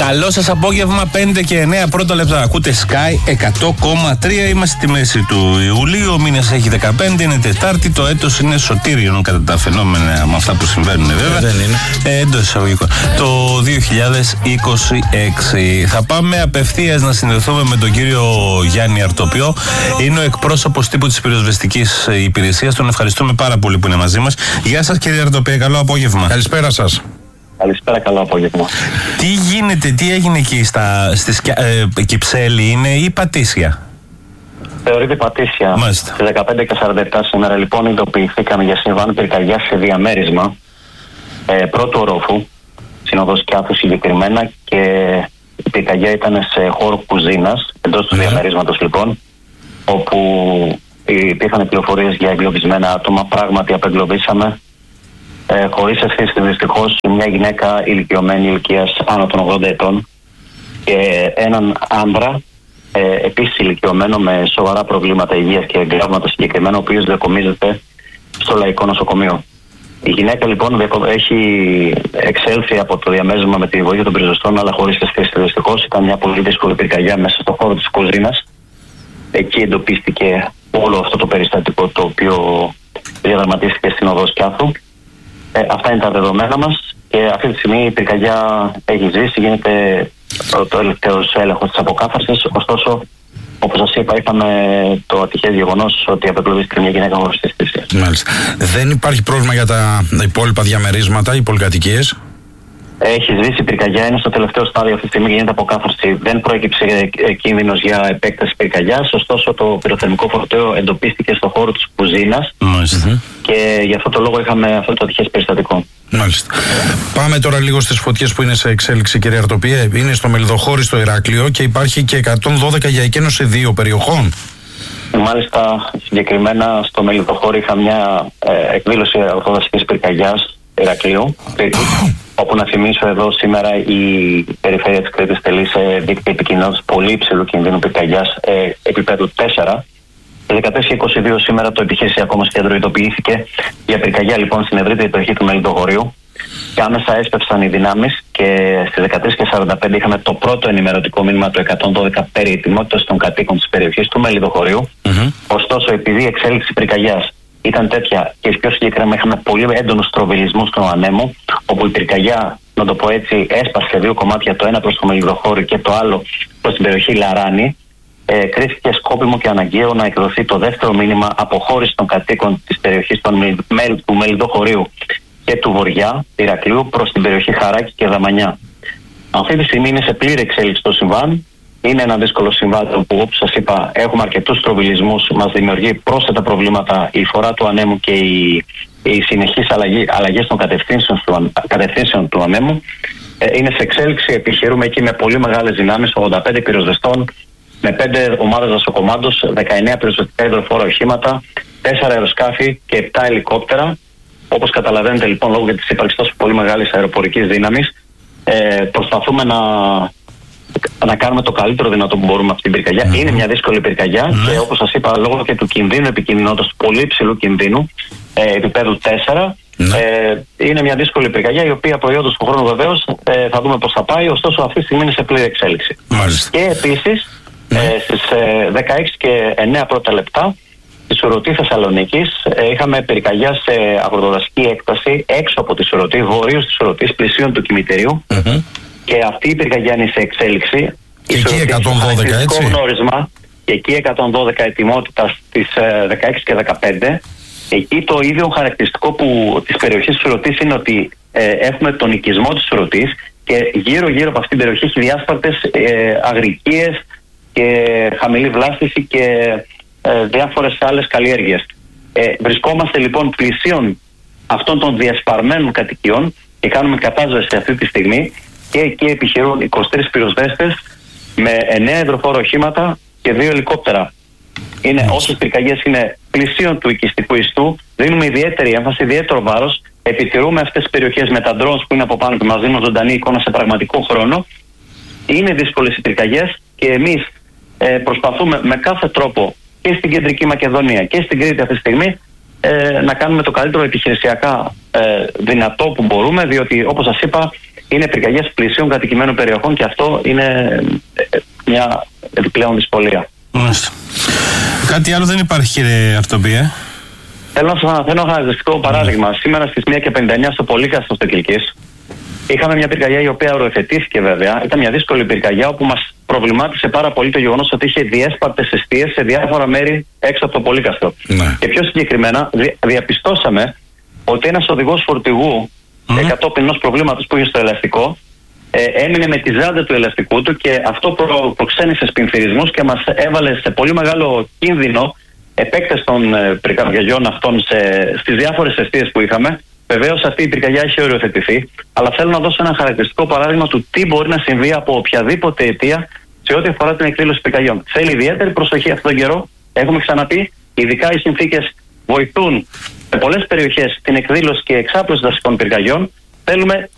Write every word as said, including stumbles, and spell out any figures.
Καλό σας απόγευμα, πέντε και εννέα πρώτα λεπτά. Ακούτε Sky εκατό κόμμα τρία. Είμαστε στη μέση του Ιουλίου. Ο μήνας έχει δεκαπέντε, είναι Τετάρτη. Το έτος είναι σωτήριον κατά τα φαινόμενα με αυτά που συμβαίνουν, βέβαια. Δεν είναι. Ε, εντός εισαγωγικών. Το δύο χιλιάδες είκοσι έξι. Θα πάμε απευθείας να συνδεθούμε με τον κύριο Γιάννη Αρτοπιό. Είναι ο εκπρόσωπος τύπου της πυροσβεστικής υπηρεσίας. Τον ευχαριστούμε πάρα πολύ που είναι μαζί μας. Γεια σας, κύριε Αρτοπιό. Καλό απόγευμα. Καλησπέρα σας. Καλησπέρα, καλό απόγευμα. Τι γίνεται, τι έγινε εκεί στα, στις ε, Κυψέλη, είναι ή Πατήσια? Θεωρείται Πατήσια. Μάλιστα. Στις δεκαπέντε και σαράντα επτά σήμερα λοιπόν ειδοποιηθήκαμε για συμβάν πυρκαγιά σε διαμέρισμα ε, πρώτου ορόφου, Συνοδός Κιάθου συγκεκριμένα, και η πυρκαγιά ήταν σε χώρο κουζίνας, εντός του yeah. διαμερίσματος λοιπόν, όπου υπήρχαν πληροφορίες για εγκλωβισμένα άτομα. Πράγματι απεγκλωβίσαμε. Ε, χωρίς ευθύς, δυστυχώς, μια γυναίκα ηλικιωμένη ηλικίας άνω των ογδόντα ετών και έναν άντρα ε, επίσης ηλικιωμένο με σοβαρά προβλήματα υγείας και εγκλάματα συγκεκριμένα, ο οποίος διακομίζεται στο Λαϊκό Νοσοκομείο. Η γυναίκα λοιπόν έχει εξέλθει από το διαμέρισμα με τη βοήθεια των πυροσβεστών, αλλά χωρίς ευθύς, δυστυχώς. Ήταν μια πολύ δύσκολη πυρκαγιά μέσα στο χώρο της κουζίνας. Εκεί εντοπίστηκε όλο αυτό το περιστατικό, το οποίο διαδραματίστηκε στην οδό Κιάθου. Ε, αυτά είναι τα δεδομένα μας και αυτή τη στιγμή η πυρκαγιά έχει σβήσει, γίνεται ο τελευταίος έλεγχος της αποκάθαρσης. Ωστόσο, όπως σας είπα, είχαμε το ατυχές γεγονός ότι απεγκλωβίστηκε μια γυναίκα χωρίς αισθησία. Μάλιστα. Δεν υπάρχει πρόβλημα για τα υπόλοιπα διαμερίσματα, οι πολυκατοικίες? Έχει σβήσει η πυρκαγιά, είναι στο τελευταίο στάδιο αυτή τη στιγμή, γίνεται αποκάθαρση. Δεν προέκυψε κίνδυνος για επέκταση πυρκαγιάς, ωστόσο το πυροθερμικό φορτίο εντοπίστηκε στο χώρο της κουζίνας mm-hmm. και γι' αυτό το λόγο είχαμε αυτό το ατυχές περιστατικό. Μάλιστα. Πάμε τώρα λίγο στις φωτιές που είναι σε εξέλιξη, κύριε Αρτοπιέ. Είναι στο Μελιδοχώρι, στο Ηράκλειο, και υπάρχει και εκατόν δώδεκα για εκένωση δύο περιοχών. Μάλιστα, συγκεκριμένα στο Μελιδοχώρι είχα μια ε, εκδήλωση αυτοδασικής πυρκαγιάς Ηρακλείου, όπου να θυμίσω εδώ σήμερα η περιφέρεια της Κρήτης τελεί σε δίκτυο επικοινωνίας πολύ υψηλού κινδύνου πυρκαγιάς ε, επίπεδου τέσσερα. Στις δεκατέσσερα και είκοσι δύο σήμερα το επιχειρησιακό μας κέντρο ειδοποιήθηκε για πυρκαγιά λοιπόν στην ευρύτερη περιοχή του Μελιδοχωρίου και άμεσα έσπευσαν οι δυνάμεις και στις δεκατρείς και σαράντα πέντε είχαμε το πρώτο ενημερωτικό μήνυμα του εκατόν δώδεκα περί ετοιμότητας των κατοίκων της περιοχής του Μελιδοχωρίου. Mm-hmm. Ωστόσο, επειδή η εξέλιξη πυρκαγιάς ήταν τέτοια και πιο συγκεκριμένα είχαμε πολύ έντονους στροβιλισμούς στον ανέμο, όπου η πυρκαγιά, να το πω έτσι, έσπασε δύο κομμάτια, το ένα προς το Μελιδοχώρι και το άλλο προς την περιοχή Λαράνη, ε, κρίθηκε σκόπιμο και αναγκαίο να εκδοθεί το δεύτερο μήνυμα αποχώρηση των κατοίκων της περιοχής των, του Μελιδοχωρίου και του Βοριά, Ηρακλείου, προς την περιοχή Χαράκη και Δαμανιά. Αυτή τη στιγμή είναι σε πλήρη εξέλιξη το συμβάν. Είναι ένα δύσκολο συμβάν που, όπως σας είπα, έχουμε αρκετούς στροβιλισμούς, μας δημιουργεί πρόσθετα προβλήματα η φορά του ανέμου και οι, οι συνεχείς αλλαγές των κατευθύνσεων του, κατευθύνσεων του ανέμου. Ε, είναι σε εξέλιξη, επιχειρούμε εκεί με πολύ μεγάλες δυνάμεις, ογδόντα πέντε πυροσβεστών, με πέντε ομάδες δασοκομάντος, δεκαεννέα πυροσβεστικά υδροφόρα οχήματα, τέσσερα αεροσκάφη και επτά ελικόπτερα. Όπως καταλαβαίνετε λοιπόν, λόγω της ύπαρξης τόσο πολύ μεγάλης αεροπορικής δύναμης, ε, προσπαθούμε να να κάνουμε το καλύτερο δυνατό που μπορούμε αυτή την πυρκαγιά. Mm-hmm. Είναι μια δύσκολη πυρκαγιά mm-hmm. και όπως σας είπα, λόγω και του κινδύνου επικινδυνότητας, του πολύ υψηλού κινδύνου ε, επίπεδου τέσσερα, mm-hmm. ε, είναι μια δύσκολη πυρκαγιά η οποία προϊόντος του χρόνου βεβαίως ε, θα δούμε πώς θα πάει, ωστόσο αυτή τη στιγμή είναι σε πλήρη εξέλιξη. Mm-hmm. Και επίσης mm-hmm. ε, στις ε, δεκαέξι και εννέα πρώτα λεπτά στη Σουρωτή Θεσσαλονίκης ε, είχαμε πυρκαγιά σε αγροτοδασική έκταση έξω από τη Σουρωτή, βορείως της Σουρωτής, πλησίων του κημητηρίου. Mm-hmm. Και αυτή η πυρκαγιά είναι σε εξέλιξη. Και εκεί εκατόν δώδεκα, έτσι. Γνώρισμα, και εκεί εκατόν δώδεκα ετοιμότητα στις δεκαέξι και δεκαπέντε. Εκεί το ίδιο χαρακτηριστικό που, της περιοχής της Σουρωτής είναι ότι ε, έχουμε τον οικισμό της Σουρωτής και γύρω-γύρω από αυτή την περιοχή έχει διάσπαρτες ε, αγρικίες και χαμηλή βλάστηση και ε, διάφορες άλλες καλλιέργειες. Ε, βρισκόμαστε λοιπόν πλησίων αυτών των διασπαρμένων κατοικιών και κάνουμε κατάσβεση αυτή τη στιγμή. Και εκεί επιχειρούν είκοσι τρεις πυροσβέστες με εννέα υδροφόρα οχήματα και δύο ελικόπτερα. Είναι, όσες πυρκαγιές είναι πλησίων του οικιστικού ιστού, δίνουμε ιδιαίτερη έμφαση, ιδιαίτερο βάρος, επιτηρούμε αυτές τις περιοχές με τα drones που είναι από πάνω και μας δίνουν ζωντανή εικόνα σε πραγματικό χρόνο. Είναι δύσκολες οι πυρκαγιές και εμείς ε, προσπαθούμε με κάθε τρόπο και στην Κεντρική Μακεδονία και στην Κρήτη αυτή τη στιγμή ε, να κάνουμε το καλύτερο επιχειρησιακά ε, δυνατό που μπορούμε, διότι όπως σας είπα, είναι πυρκαγιές πλησίων κατοικημένων περιοχών και αυτό είναι μια επιπλέον δυσκολία. Μάλιστα. Κάτι άλλο δεν υπάρχει, κύριε Αρτοπία? Θέλω να σας αναφέρω ένα χαρακτηριστικό παράδειγμα. Σήμερα στις μία και πενήντα εννιά στο Πολύκαστρο της Κιλκής είχαμε μια πυρκαγιά η οποία οριοθετήθηκε βέβαια. Ήταν μια δύσκολη πυρκαγιά όπου μας προβλημάτισε πάρα πολύ το γεγονός ότι είχε διέσπαρτες εστίες σε διάφορα μέρη έξω από το Πολύκαστρο. Ναι. Και πιο συγκεκριμένα δι, διαπιστώσαμε ότι ένας οδηγός φορτηγού mm. ε, κατόπιν ενός προβλήματος που είχε στο ελαστικό ε, έμεινε με τη ζάντα του ελαστικού του και αυτό προ, προξένησε σπινθυρισμούς και μας έβαλε σε πολύ μεγάλο κίνδυνο επέκταση των ε, πυρκαγιών αυτών σε, στις διάφορες εστίες που είχαμε. Βεβαίως αυτή η πυρκαγιά έχει οριοθετηθεί, αλλά θέλω να δώσω ένα χαρακτηριστικό παράδειγμα του τι μπορεί να συμβεί από οποιαδήποτε αιτία σε ό,τι αφορά την εκδήλωση πυρκαγιών. Θέλει ιδιαίτερη προσοχή αυτόν τον καιρό. Έχουμε ξαναπεί, ειδικά οι συνθήκες βοηθούν σε πολλές περιοχές την εκδήλωση και εξάπλωση δασικών πυρκαγιών. Θέλουμε